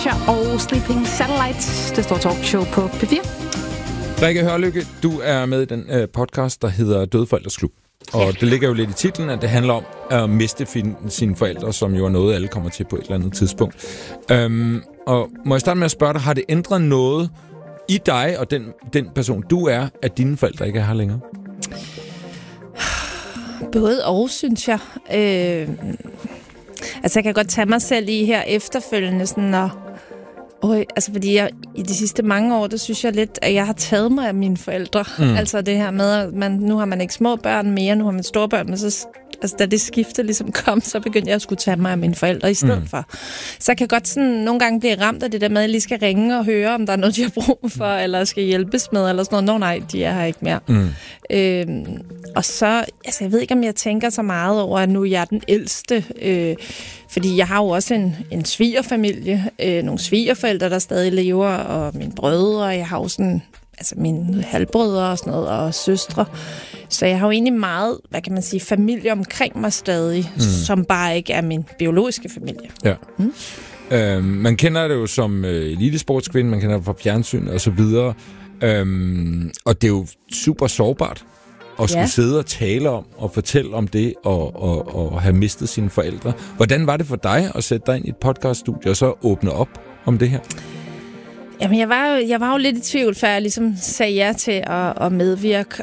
Future og Sleeping Satellites. Det står talkshow på P4. Rikke Hørlykke, du er med i den podcast, der hedder Dødforældres Klub. Og det ligger jo lidt i titlen, at det handler om at miste sine forældre, som jo er noget, alle kommer til på et eller andet tidspunkt. Og må jeg starte med at spørge dig, har det ændret noget i dig og den person, du er, at dine forældre ikke er her længere? Både og, synes jeg. Altså, jeg kan godt tage mig selv i her efterfølgende, sådan fordi jeg i de sidste mange år, der synes jeg lidt, at jeg har taget mig af mine forældre. Altså det her med, at nu har man ikke små børn mere, nu har man store børn, men så, altså, da det skifte ligesom kom, så begyndte jeg at skulle tage mig af mine forældre i stedet for. Så jeg kan godt sådan nogle gange blive ramt af det der med, at jeg lige skal ringe og høre, om der er noget, de har brug for, eller skal hjælpes med, eller sådan noget. Nej, de er her ikke mere. Og så, altså jeg ved ikke, om jeg tænker så meget over, at nu er jeg den ældste, fordi jeg har jo også en svigerfamilie, nogle svigerforældre, der stadig lever, og mine brødre, og jeg har jo sådan, altså mine halvbrødre og sådan noget, og søstre. Så jeg har jo egentlig meget, hvad kan man sige, familie omkring mig stadig, som bare ikke er min biologiske familie. Ja. Man kender det jo som elitesportskvinde, man kender det fra fjernsyn og så videre, og det er jo super sårbart at skulle sidde og tale om og fortælle om det og have mistet sine forældre. Hvordan var det for dig at sætte dig ind i et podcaststudie og så åbne op om det her? Jamen, jeg var jo lidt i tvivl, før jeg ligesom sagde ja til at medvirke,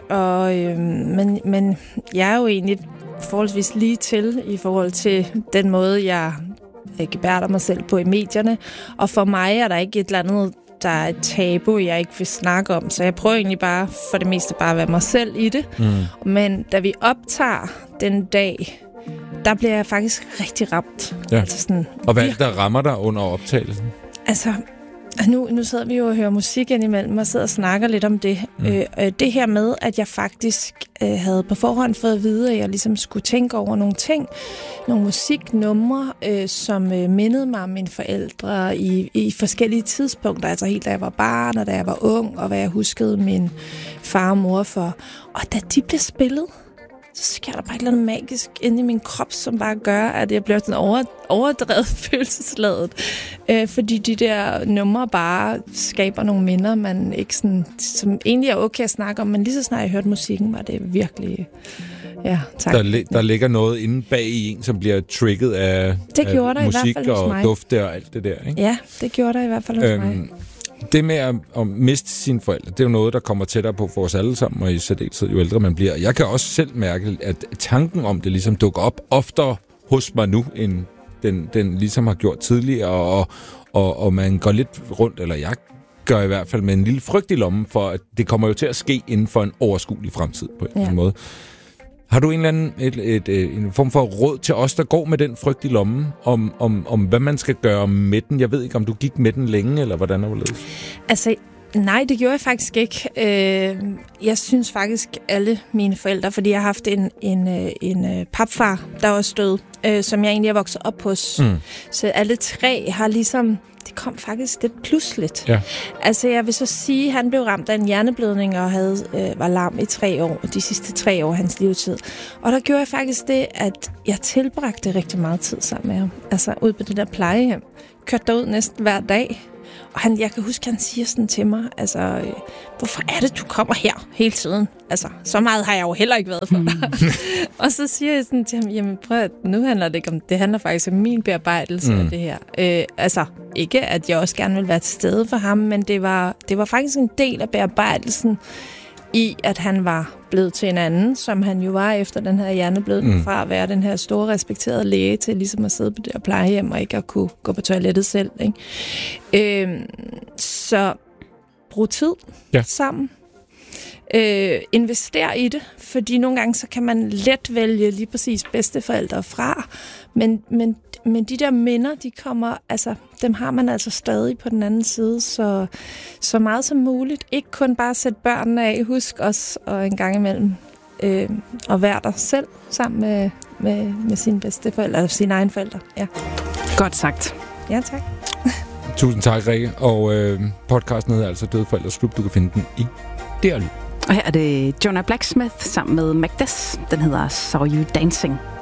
men jeg er jo egentlig forholdsvis lige til i forhold til den måde, jeg gebærder mig selv på i medierne, og for mig er der ikke et eller andet, der er et tabu, jeg ikke vil snakke om, så jeg prøver egentlig bare for det meste bare at være mig selv i det. Men da vi optager den dag, der bliver jeg faktisk rigtig ramt. Ja. Altså sådan, og hvad er det, der rammer dig under optagelsen? Altså, nu sidder vi jo og hører musik indimellem og sidder og snakker lidt om det. Det her med, at jeg faktisk havde på forhånd fået at vide, at jeg ligesom skulle tænke over nogle ting, nogle musiknumre, som mindede mig om mine forældre i forskellige tidspunkter. Altså helt da jeg var barn, og da jeg var ung, og hvad jeg huskede min far og mor for. Og da de blev spillet, så sker der bare et eller andet magisk inde i min krop, som bare gør, at jeg bliver sådan overdrevet følelsesladet. Fordi de der numre bare skaber nogle minder, man ikke sådan, som egentlig er okay at snakke om, men lige så snart jeg hørte musikken, var det virkelig... Ja, tak. Der ligger noget inde bag i en, som bliver trigget af musik og dufte og alt det der, ikke? Ja, det gjorde der i hvert fald hos mig. Det med at miste sine forældre, det er jo noget, der kommer tættere på for os alle sammen, og i særdeleshed jo ældre man bliver. Jeg kan også selv mærke, at tanken om det ligesom dukker op oftere hos mig nu, end den ligesom har gjort tidligere, og man går lidt rundt, eller jeg gør i hvert fald med en lille frygt i lommen, for at det kommer jo til at ske inden for en overskuelig fremtid på en eller anden måde. Har du en eller anden en form for råd til os, der går med den frygt i lommen, om hvad man skal gøre med den? Jeg ved ikke, om du gik med den længe, eller hvordan er det? Altså, nej, det gjorde jeg faktisk ikke. Jeg synes faktisk, alle mine forældre, fordi jeg har haft en papfar, der også død, som jeg egentlig er vokset op hos. Så alle tre har ligesom... Det kom faktisk lidt pludseligt. Ja. Altså, jeg vil så sige, at han blev ramt af en hjerneblødning og var lam i 3 år, de sidste 3 år af hans levetid. Og der gjorde jeg faktisk det, at jeg tilbragte rigtig meget tid sammen med ham. Altså, ude på det der plejehjem. Kørte derud næsten hver dag. Og jeg kan huske, han siger sådan til mig, altså, hvorfor er det, du kommer her hele tiden? Altså, så meget har jeg jo heller ikke været for dig. Og så siger jeg sådan til ham, jamen prøv at, nu handler det ikke om, det handler faktisk om min bearbejdelse af det her. Altså, ikke at jeg også gerne vil være til stede for ham, men det var faktisk en del af bearbejdelsen i, at han var blevet til en anden, som han jo var efter den her hjerneblødning, fra at være den her store respekterede læge til ligesom at sidde på det her plejehjem og ikke at kunne gå på toilettet selv. Ikke? Så brug tid sammen. Investere i det, fordi nogle gange så kan man let vælge lige præcis bedsteforældre fra, men de der minder, de kommer, altså dem har man altså stadig på den anden side, så meget som muligt. Ikke kun bare sætte børnene af, husk os og en gang imellem at være der selv sammen med sine bedsteforældre, eller sine egne forældre. Ja. Godt sagt. Ja, tak. Tusind tak, Rikke. Og podcasten hedder altså Dødforældres Klub. Du kan finde den i DR Lyd. Og her er det Jonah Blacksmith sammen med Magdas. Den hedder Saw You Dancing.